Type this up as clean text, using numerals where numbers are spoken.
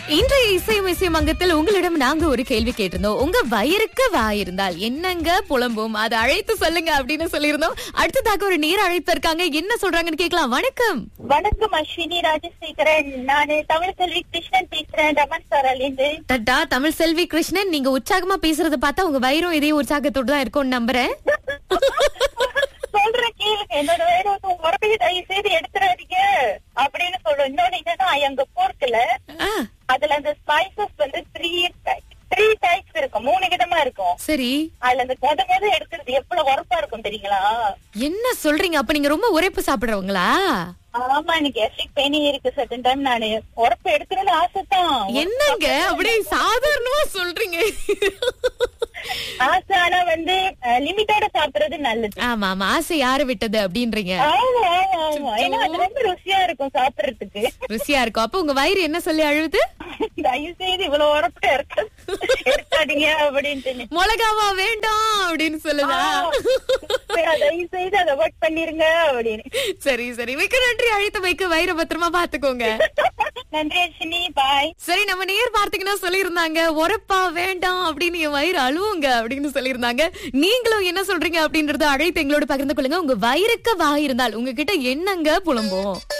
இன்றைய இசையும் அங்கத்தில் உங்களிடம் நாங்க ஒரு கேள்வி கேட்டிருந்தோம். உங்க வயிறுக்கு வாயிருந்தால் என்னங்க புலம்பும், அதை அழைத்து சொல்லுங்க அப்படின்னு சொல்லியிருந்தோம். அடுத்ததாக ஒரு நேர அழைப்பு இருக்காங்க, என்ன சொல்றாங்கன்னு கேட்கலாம். வணக்கம். வணக்கம் அஸ்வினி ராஜசேகரன். நானு தமிழ் செல்வி கிருஷ்ணன் பேசுறேன், ரமன் சாராலேந்து. டட்டா தமிழ் செல்வி கிருஷ்ணன், நீங்க உற்சாகமா பேசுறத பார்த்தா உங்க வயிறும் இதே உற்சாகத்தோடு தான் இருக்கும்னு நம்புறேன். சொல்றேன் கேளுங்க, என்னோட வயிறு உரப்பையை தயவு செய்து எடுத்துறாதீங்க அப்படின்னு சொல்றோம். இன்னொன்னு என்னன்னா, அங்க போர்க்கல அதுல அந்த ஸ்பைசஸ் வந்து த்ரீ டைப்ஸ் இருக்கும், 3 விதமா இருக்கும். சரி, அதுல அந்த முத எடுக்கிறது எவ்வளவு உரப்பா இருக்கும் தெரியுங்களா? என்ன சொல்றீங்க? அப்ப நீங்க ரொம்ப உரைப்பு சாப்பிடுறவங்களா? ஆமா, எனக்கு கேஸ்ட்ரிக் பெயின் இருக்கு. சர்டன் டைம் நானு உரப்பு எடுக்கணும்னு ஆசைதான். என்னங்க அப்படியே சாதாரணமா சொல்றீங்க? ஆசை, ஆனா வந்து லிமிட்டோட சாப்பிடுறது நல்லது. ஆமா ஆமா, ஆசை யாரு விட்டது அப்படின்றீங்க. ஆமா ஆமா, ஏன்னா அது ரொம்ப ருசியா இருக்கும் சாப்பிடுறதுக்கு. ருசியா இருக்கும். அப்ப உங்க வயிறு என்ன சொல்லி அழுது? தயவு செய்து இவ்வளவு உரப்பா இருக்காதீங்க அப்படின்ட்டு. மிளகாவா வேண்டாம் அப்படின்னு சொல்லுதா? தயவு செய்து அதை ஒர்க் பண்ணிருங்க அப்படின்னு. சரி சரி, மிக்க நன்றி. அழைத்த வைக்க வயிறு பத்திரமா பாத்துக்கோங்க. நன்றி அஸ்வினி, பாய். சரி, நம்ம நேர் பார்த்தீங்கன்னா சொல்லியிருந்தாங்க, உரப்பா வேண்டாம் அப்படின்னு என் வயிறு அழுவுங்க அப்படின்னு சொல்லியிருந்தாங்க. நீங்களும் என்ன சொல்றீங்க அப்படின்றத அழைத்து எங்களோட பகிர்ந்து கொள்ளுங்க. உங்க வயிறுக்கு வாய் இருந்தால் உங்ககிட்ட என்னங்க புலம்பும்?